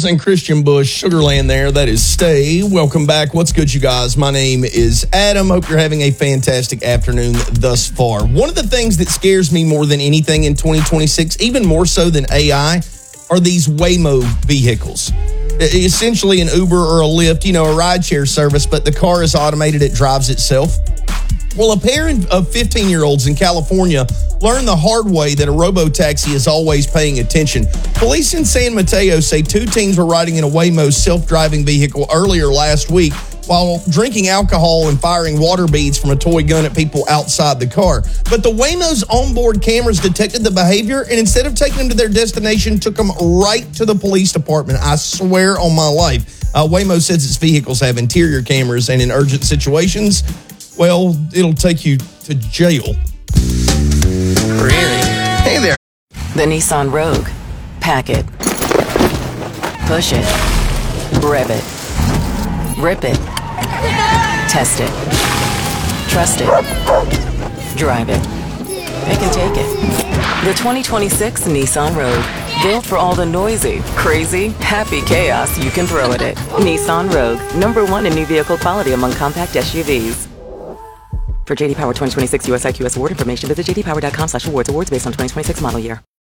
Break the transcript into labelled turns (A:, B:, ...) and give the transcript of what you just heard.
A: and Christian Bush, Sugarland there. That is Stay. Welcome back. What's good, you guys? My name is Adam. Hope you're having a fantastic afternoon thus far. One of the things that scares me more than anything in 2026, even more so than AI, are these Waymo vehicles. Essentially an Uber or a Lyft, a rideshare service, but the car is automated. It drives itself. Well, a pair of 15-year-olds in California learned the hard way that a robo-taxi is always paying attention. Police in San Mateo say two teens were riding in a Waymo self-driving vehicle earlier last week while drinking alcohol and firing water beads from a toy gun at people outside the car. But the Waymo's onboard cameras detected the behavior and instead of taking them to their destination, took them right to the police department. I swear on my life. Waymo says its vehicles have interior cameras and in urgent situations, well, it'll take you to jail.
B: Really? Hey there.
C: The Nissan Rogue. Pack it. Push it. Rev it. Rip it. Test it. Trust it. Drive it. It can take it. The 2026 Nissan Rogue. Built for all the noisy, crazy, happy chaos you can throw at it. Nissan Rogue. #1 in new vehicle quality among compact SUVs. For JD Power 2026 USIQS award information, visit jdpower.com/awards. Awards based on 2026 model year.